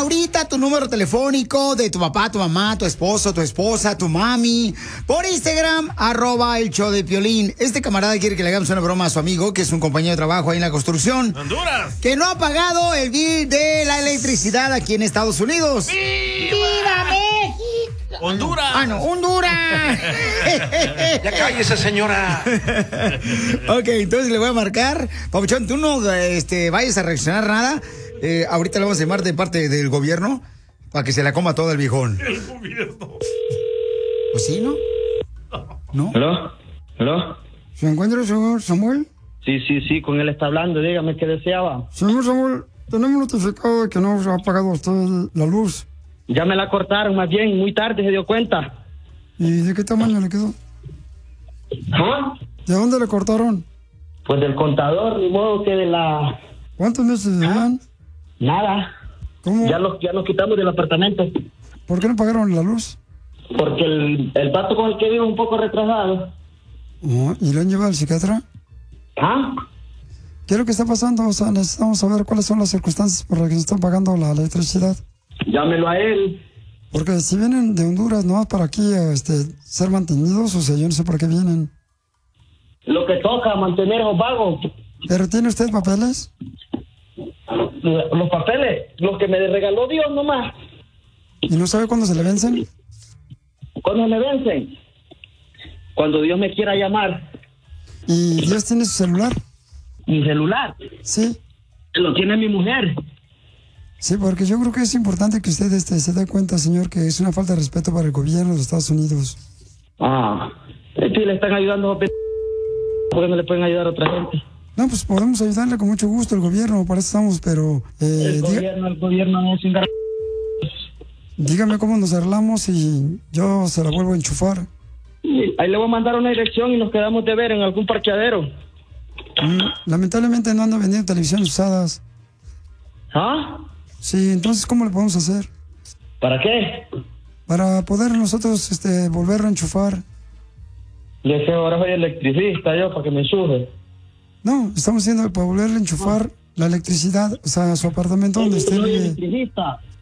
ahorita tu número telefónico de tu papá, tu mamá, tu esposo, tu esposa, tu mami, por Instagram, @el show de Piolín. Este camarada quiere que le hagamos una broma a su amigo, que es un compañero de trabajo ahí en la construcción. ¡Honduras! Que no ha pagado el bill de la electricidad aquí en Estados Unidos. ¡Viva México! ¡Honduras! ¡Ah, no! ¡Honduras! Ya cállese, señora. Ok, entonces le voy a marcar. Papuchón, tú no vayas a reaccionar nada. Ahorita le vamos a llamar de parte del gobierno para que se la coma todo el viejón. El gobierno. ¿Pues sí, no? ¿No? ¿Aló? ¿Se encuentra el señor Samuel? Sí, con él está hablando. Dígame qué deseaba. Señor Samuel, tenemos notificado de que no se ha pagado usted la luz. Ya me la cortaron, más bien, muy tarde se dio cuenta. ¿Y de qué tamaño le quedó? ¿Ah? ¿De dónde le cortaron? Pues del contador, ni modo que de la... ¿Cuántos meses debían? Nada. ¿Cómo? Ya los quitamos del apartamento. ¿Por qué no pagaron la luz? Porque el pato con el que vivo es un poco retrasado. Oh, ¿y lo han llevado al psiquiatra? ¿Ah? ¿Qué es lo que está pasando? O sea, necesitamos saber cuáles son las circunstancias por las que se están pagando la electricidad. Llámelo a él. Porque si vienen de Honduras, ¿no? Para aquí ser mantenidos, o sea, yo no sé por qué vienen. Lo que toca, mantener a los vagos. ¿Pero tiene usted papeles? Los papeles, los que me regaló Dios nomás. ¿Y no sabe cuándo se le vencen? ¿Cuándo me vencen? Cuando Dios me quiera llamar. ¿Y Dios tiene su celular? ¿Mi celular? Sí. Lo tiene mi mujer. Sí, porque yo creo que es importante que usted se dé cuenta, señor, que es una falta de respeto para el gobierno de los Estados Unidos. Ah, es que le están ayudando a porque no le pueden ayudar a otra gente. No, pues podemos ayudarle con mucho gusto, el gobierno, para eso estamos, pero... el gobierno no es un gar... Dígame cómo nos arreglamos y yo se la vuelvo a enchufar. Ahí le voy a mandar una dirección y nos quedamos de ver en algún parqueadero. Lamentablemente no ando vendiendo televisiones usadas. ¿Ah? Sí, entonces, ¿cómo le podemos hacer? ¿Para qué? Para poder nosotros volver a enchufar. Le sé, ahora soy electricista yo, para que me enchufe. No, estamos haciendo para volverle a enchufar la electricidad, o sea, su apartamento donde usted vive. Electricista.